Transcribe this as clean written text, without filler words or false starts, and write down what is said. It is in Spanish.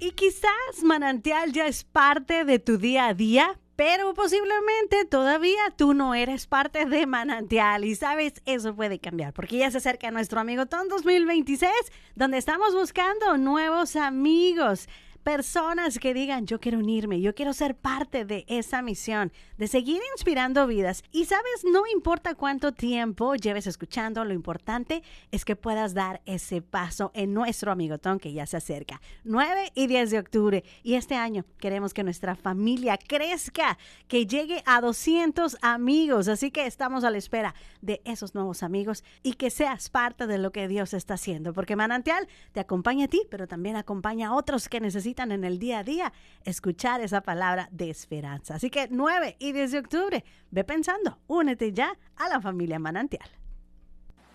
Y quizás Manantial ya es parte de tu día a día, pero posiblemente todavía tú no eres parte de Manantial. Y sabes, eso puede cambiar, porque ya se acerca nuestro Amigotón 2026, donde estamos buscando nuevos amigos. Personas que digan, yo quiero unirme, yo quiero ser parte de esa misión, de seguir inspirando vidas. Y sabes, no importa cuánto tiempo lleves escuchando, lo importante es que puedas dar ese paso en nuestro Amigotón que ya se acerca. 9 y 10 de octubre. Y este año queremos que nuestra familia crezca, que llegue a 200 amigos. Así que estamos a la espera de esos nuevos amigos y que seas parte de lo que Dios está haciendo. Porque Manantial te acompaña a ti, pero también acompaña a otros que necesitan en el día a día escuchar esa palabra de esperanza. Así que 9 y 10 de octubre, ve pensando, únete ya a la familia Manantial.